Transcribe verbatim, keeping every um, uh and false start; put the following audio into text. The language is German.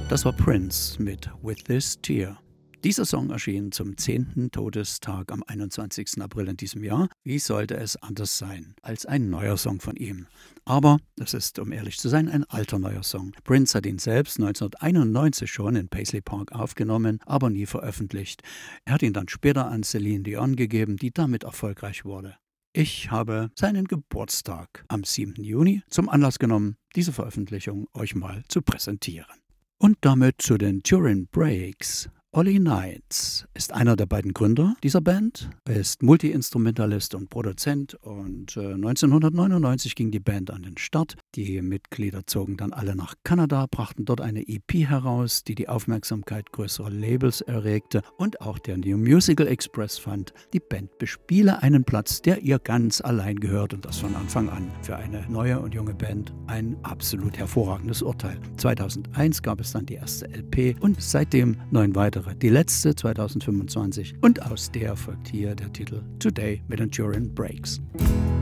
Das war Prince mit With This Tear. Dieser Song erschien zum zehnten Todestag am einundzwanzigsten April in diesem Jahr. Wie sollte es anders sein als ein neuer Song von ihm? Aber es ist, um ehrlich zu sein, ein alter neuer Song. Prince hat ihn selbst neunzehnhunderteinundneunzig schon in Paisley Park aufgenommen, aber nie veröffentlicht. Er hat ihn dann später an Celine Dion gegeben, die damit erfolgreich wurde. Ich habe seinen Geburtstag am siebten Juni zum Anlass genommen, diese Veröffentlichung euch mal zu präsentieren. Und damit zu den Turin Breaks. Ollie Knights ist einer der beiden Gründer dieser Band. Er ist Multi-Instrumentalist und Produzent und äh, neunzehnhundertneunundneunzig ging die Band an den Start. Die Mitglieder zogen dann alle nach Kanada, brachten dort eine E P heraus, die die Aufmerksamkeit größerer Labels erregte und auch der New Musical Express fand, die Band bespiele einen Platz, der ihr ganz allein gehört und das von Anfang an. Für eine neue und junge Band ein absolut hervorragendes Urteil. zweitausendeins gab es dann die erste L P und seitdem neun weitere. Die letzte zweitausendfünfundzwanzig und aus der folgt hier der Titel Today mit den Turin Breaks.